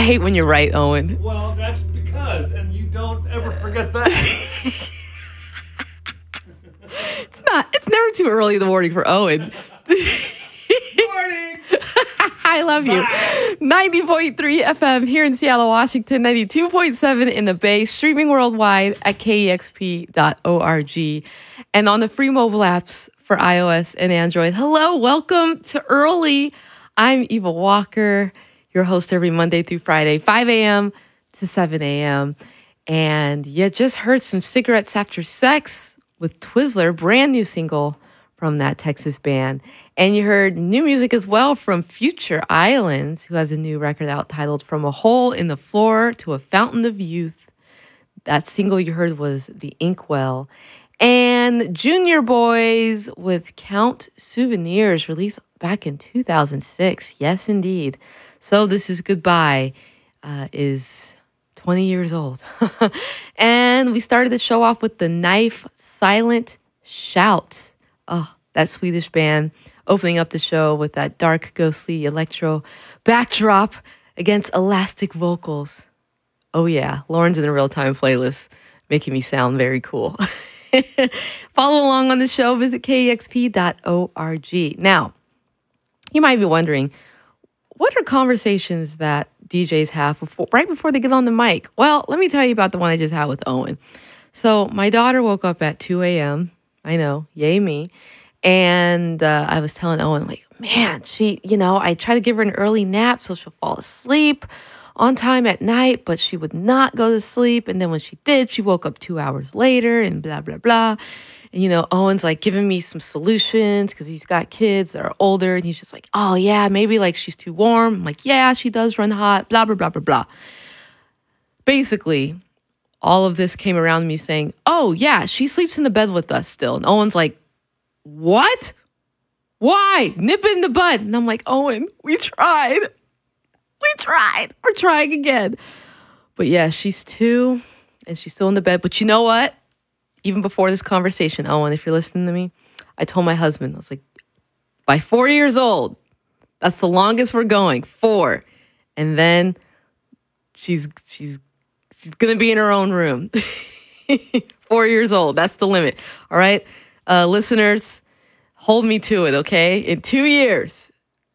hate when you're right, Owen. Well, that's because, and you don't ever forget that. It's never too early in the morning for Owen. Morning! I love you. 90.3 FM here in Seattle, Washington, 92.7 in the Bay, streaming worldwide at kexp.org and on the free mobile apps for iOS and Android. Hello, welcome to Early. I'm Eva Walker, your host every Monday through Friday, 5 a.m. to 7 a.m. And you just heard some Cigarettes After Sex with Twizzler, brand new single from that Texas band. And you heard new music as well from Future Islands, who has a new record out titled From a Hole in the Floor to a Fountain of Youth. That single you heard was The Inkwell. And Junior Boys with Count Souvenirs, released back in 2006. Yes, indeed. So This Is Goodbye is 20 years old. And we started the show off with The Knife, Silent Shout. Oh, that Swedish band opening up the show with that dark, ghostly electro backdrop against elastic vocals. Oh yeah, Lauren's in a real-time playlist, making me sound very cool. Follow along on the show, visit kexp.org. Now, you might be wondering, what are conversations that DJs have right before they get on the mic? Well, let me tell you about the one I just had with Owen. So my daughter woke up at 2 a.m. I know, yay me. And I was telling Owen, like, man, I try to give her an early nap so she'll fall asleep on time at night, but she would not go to sleep. And then when she did, she woke up 2 hours later and blah, blah, blah. And, Owen's like giving me some solutions because he's got kids that are older. And he's just like, oh, yeah, maybe like she's too warm. I'm like, yeah, she does run hot, blah, blah, blah, blah, blah. Basically, all of this came around me saying, oh, yeah, she sleeps in the bed with us still. And Owen's like, what? Why? Nip it in the bud. And I'm like, Owen, we tried. We're trying again. But yeah, she's 2 and she's still in the bed. But you know what? Even before this conversation, Owen, if you're listening to me, I told my husband, I was like, by 4 years old, that's the longest we're going, 4. And then she's going to be in her own room. 4 years old, that's the limit. All right? Listeners, hold me to it, okay? In 2 years,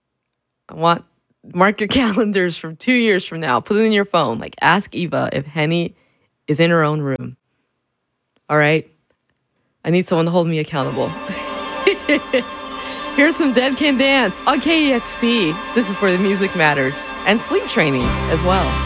mark your calendars from 2 years from now. Put it in your phone. Like, ask Eva if Henny is in her own room. All right? I need someone to hold me accountable. Here's some Dead Can Dance on KEXP. This is where the music matters. And sleep training as well.